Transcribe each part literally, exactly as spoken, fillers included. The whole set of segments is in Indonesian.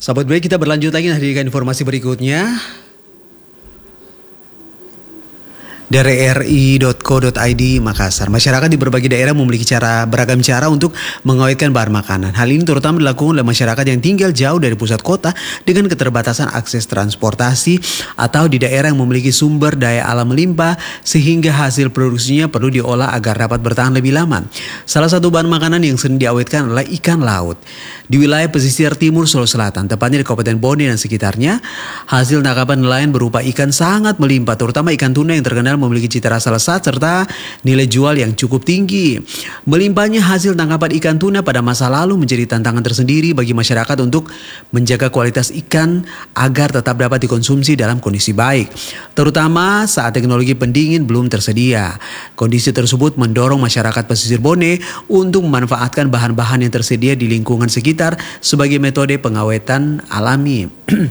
Sahabat baik, kita berlanjut lagi hadirkan informasi berikutnya. Dari r i titik co titik i d Makassar, masyarakat di berbagai daerah memiliki cara beragam cara untuk mengawetkan bahan makanan. Hal ini terutama dilakukan oleh masyarakat yang tinggal jauh dari pusat kota dengan keterbatasan akses transportasi atau di daerah yang memiliki sumber daya alam melimpah sehingga hasil produksinya perlu diolah agar dapat bertahan lebih lama. Salah satu bahan makanan yang sering diawetkan adalah ikan laut. Di wilayah pesisir timur Sulawesi Selatan, tepatnya di Kabupaten Bone dan sekitarnya, hasil tangkapan nelayan berupa ikan sangat melimpah, terutama ikan tuna yang terkenal memiliki cita rasa lezat serta nilai jual yang cukup tinggi. Melimpahnya hasil tangkapan ikan tuna pada masa lalu menjadi tantangan tersendiri bagi masyarakat untuk menjaga kualitas ikan agar tetap dapat dikonsumsi dalam kondisi baik, terutama saat teknologi pendingin belum tersedia. Kondisi tersebut mendorong masyarakat pesisir Bone untuk memanfaatkan bahan-bahan yang tersedia di lingkungan sekitar sebagai metode pengawetan alami.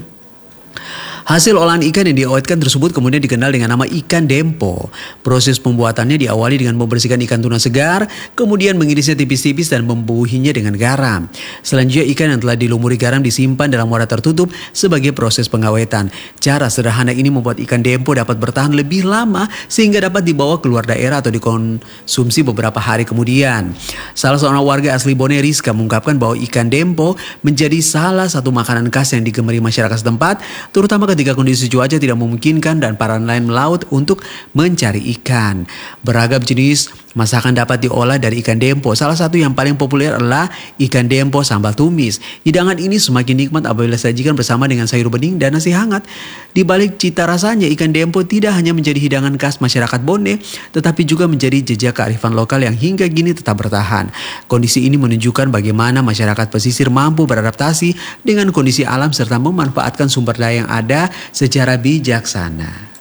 Hasil olahan ikan yang diawetkan tersebut kemudian dikenal dengan nama ikan dempo. Proses pembuatannya diawali dengan membersihkan ikan tuna segar, kemudian mengirisnya tipis-tipis dan membubuhinya dengan garam. Selanjutnya ikan yang telah dilumuri garam disimpan dalam wadah tertutup sebagai proses pengawetan. Cara sederhana ini membuat ikan dempo dapat bertahan lebih lama sehingga dapat dibawa keluar daerah atau dikonsumsi beberapa hari kemudian. Salah seorang warga asli Bone, Rizka, mengungkapkan bahwa ikan dempo menjadi salah satu makanan khas yang digemari masyarakat setempat, terutama ketika kondisi cuaca tidak memungkinkan dan para nelayan melaut untuk mencari ikan. Beragam jenis masakan dapat diolah dari ikan dempo. Salah satu yang paling populer adalah ikan dempo sambal tumis. Hidangan ini semakin nikmat apabila disajikan bersama dengan sayur bening dan nasi hangat. Di balik cita rasanya, ikan dempo tidak hanya menjadi hidangan khas masyarakat Bone, tetapi juga menjadi jejak kearifan lokal yang hingga kini tetap bertahan. Kondisi ini menunjukkan bagaimana masyarakat pesisir mampu beradaptasi dengan kondisi alam serta memanfaatkan sumber daya yang ada secara bijaksana.